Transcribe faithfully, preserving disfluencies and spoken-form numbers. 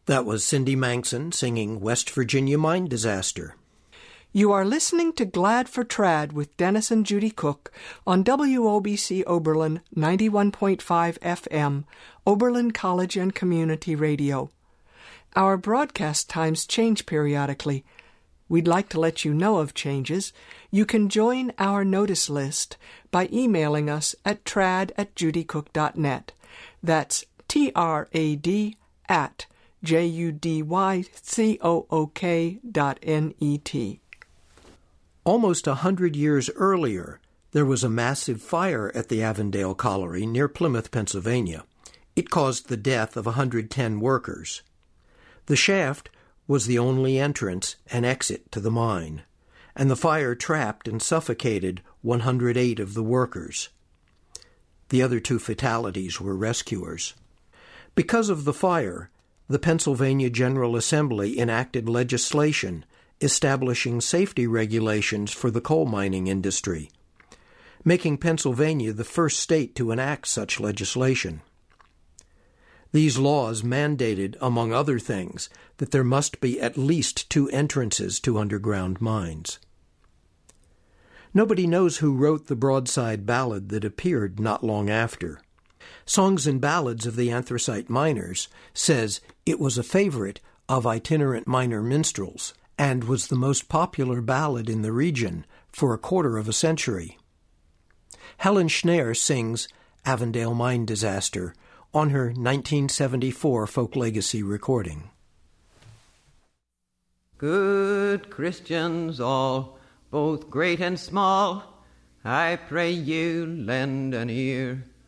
That was Cindy Manxon singing West Virginia Mine Disaster. You are listening to Glad for Trad with Dennis and Judy Cook on W O B C Oberlin ninety-one point five F M, Oberlin College and Community Radio. Our broadcast times change periodically. We'd like to let you know of changes. You can join our notice list by emailing us at trad at judycook dot net. That's T R A D at J U D Y C O O K dot N E T. Almost a hundred years earlier, there was a massive fire at the Avondale Colliery near Plymouth, Pennsylvania. It caused the death of one hundred ten workers. The shaft was the only entrance and exit to the mine, and the fire trapped and suffocated one hundred eight of the workers. The other two fatalities were rescuers. Because of the fire, the Pennsylvania General Assembly enacted legislation establishing safety regulations for the coal mining industry, making Pennsylvania the first state to enact such legislation. These laws mandated, among other things, that there must be at least two entrances to underground mines. Nobody knows who wrote the broadside ballad that appeared not long after. Songs and Ballads of the Anthracite Miners says it was a favorite of itinerant miner minstrels and was the most popular ballad in the region for a quarter of a century. Helen Schneer sings Avondale Mine Disaster on her nineteen seventy-four Folk Legacy recording. Good Christians all, both great and small, I pray you lend an ear